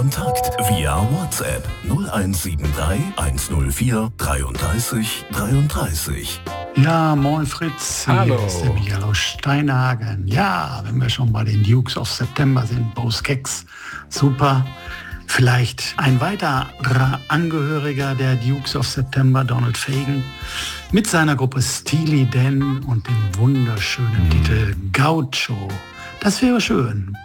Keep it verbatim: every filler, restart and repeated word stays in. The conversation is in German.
Kontakt via WhatsApp null eins sieben drei eins null vier dreiunddreißig dreiunddreißig. Ja, moin Fritz, Hallo. hier ist der Michael aus Steinhagen. Ja, wenn wir schon bei den Dukes of September sind, Bo Skaggs, super. Vielleicht ein weiterer Angehöriger der Dukes of September, Donald Fagen, mit seiner Gruppe Steely Dan und dem wunderschönen mm. Titel Gaucho. Das wäre schön.